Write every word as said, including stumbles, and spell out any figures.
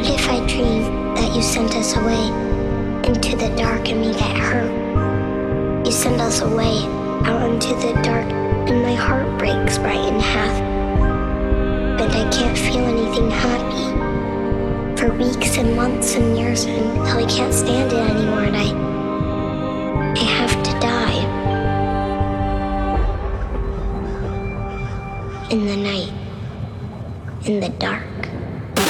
What if I dream that you sent us away into the dark and we get hurt? You send us away out into the dark and my heart breaks right in half. And I can't feel anything happy for weeks and months and years until I can't stand it